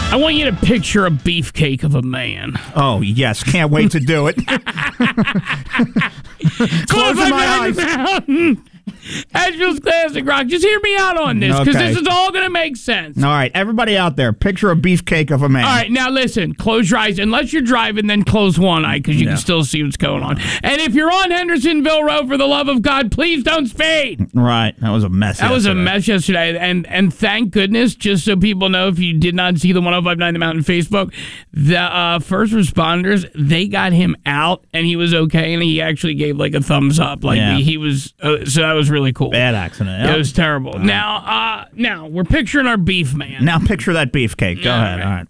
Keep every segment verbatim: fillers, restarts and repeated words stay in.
I want you to picture a beefcake of a man. Oh, yes. Can't wait to do it. Closing my eyes. Asheville's Classic Rock. Just hear me out on this, because Okay. this is all going to make sense. All right, everybody out there, picture a beefcake of a man. All right, now listen. Close your eyes. Unless you're driving, then close one eye, because you Yeah. can still see what's going on. And if you're on Hendersonville Road, for the love of God, please don't speed. Right, that was a mess. That was a yesterday. mess yesterday, and and thank goodness, just so people know, if you did not see the one oh five nine The Mountain Facebook, the uh, first responders, they got him out, and he was okay, and he actually gave like a thumbs up, like Yeah. he, he was. Uh, so that was really cool. Bad accident. It Yep. was terrible. Now, uh, now we're picturing our beef man, Now picture that beefcake. Go All ahead. right. All right.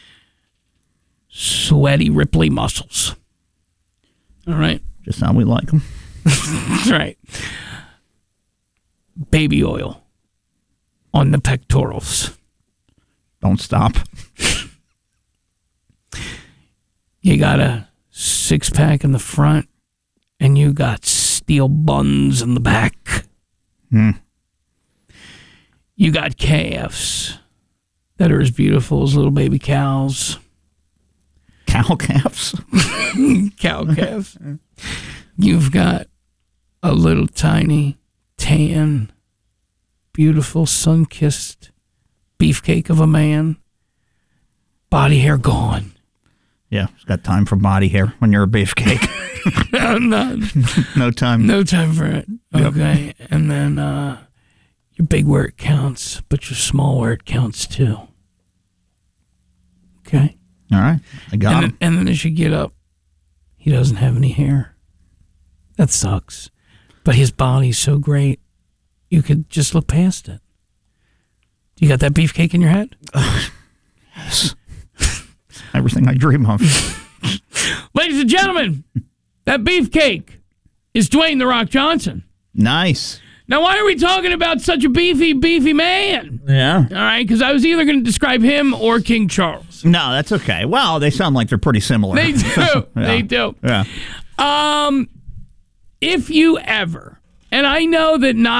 sweaty Ripley muscles. All right, Just how we like them. that's right. Baby oil on the pectorals. Don't stop. You got a six pack in the front, and you got steel buns in the back. Hmm. You got calves that are as beautiful as little baby cows. Cow calves. Cow calves. You've got a little tiny, tan, beautiful, sun-kissed beefcake of a man. Body hair gone. Yeah, it's got time for body hair when you're a beefcake. no, no, No time. no time for it. Okay. And then uh, you're big where it counts, but you're small where it counts too. Okay. All right, I got And him. then, and then as you get up, he doesn't have any hair. That sucks. But his body's so great, you could just look past it. You got that beefcake in your head? Yes. Everything I dream of. Ladies and gentlemen, that beefcake is Dwayne The Rock Johnson. Nice. Now, why are we talking about such a beefy, beefy man? Yeah. All right, because I was either going to describe him or King Charles. No, that's okay. Well, they sound like they're pretty similar. They do. Yeah. They do. Yeah. Um, if you ever, and I know that not